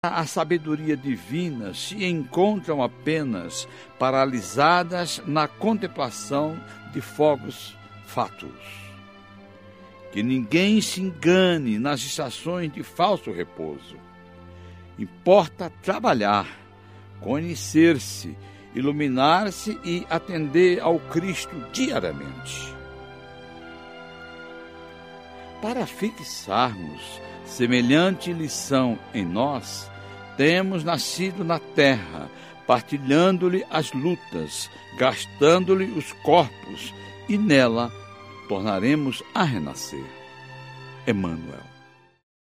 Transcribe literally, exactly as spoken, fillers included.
a sabedoria divina se encontram apenas paralisadas na contemplação de fogos fátuos. Que ninguém se engane nas estações de falso repouso. Importa trabalhar, conhecer-se, iluminar-se e atender ao Cristo diariamente. Para fixarmos semelhante lição em nós, temos nascido na terra, partilhando-lhe as lutas, gastando-lhe os corpos, e nela tornaremos a renascer. Emmanuel.